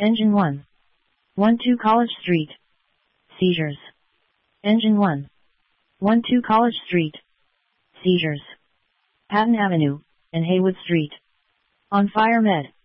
Engine 1. 12 College Street. Seizures. Engine 1. 12 College Street. Seizures. Patton Avenue and Haywood Street. On fire med.